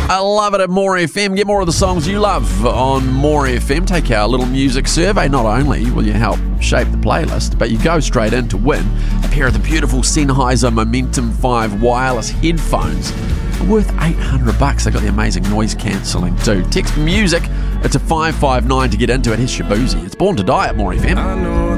I love it at More FM. Get more of the songs you love on More FM. Take our little music survey. Not only will you help shape the playlist, but you go straight in to win a pair of the beautiful Sennheiser Momentum 5 wireless headphones worth $800. They got the amazing noise cancelling too. Text music to 559 to get into it. Here's Shabuzi. It's Born to Die at More FM.